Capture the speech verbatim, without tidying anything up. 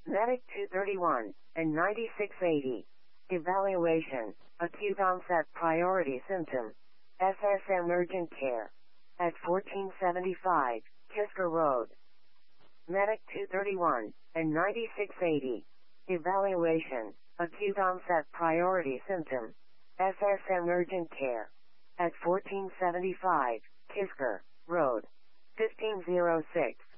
Medic two thirty-one and ninety-six eighty. Evaluation. Acute onset priority symptom. S S M urgent care. At fourteen seventy-five, Kisker Road. Medic two thirty-one and ninety-six eighty. Evaluation. Acute onset priority symptom. S S M urgent care. At fourteen seventy-five, Kisker Road. fifteen oh six.